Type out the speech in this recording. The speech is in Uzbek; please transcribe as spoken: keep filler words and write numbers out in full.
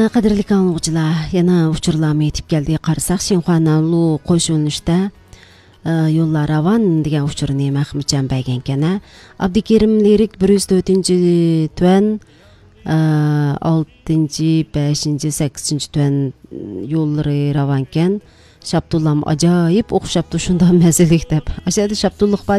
qadrli anglag'uchilar, yana uchurlarga yetib keldi. Qarasak, Xinhuanalu qo'shilishda yo'llar ravan degan uchurni Mahmudjon bergan ekan. Abdukerim lirik bir yuz to'rtinchi tuan oltinchi, beshinchi, sakkizinchi tuan yo'llari ravan ekan. Şaptullam acayip o'xshapti shundan mazalik deb. Aşağıda Şaptulluq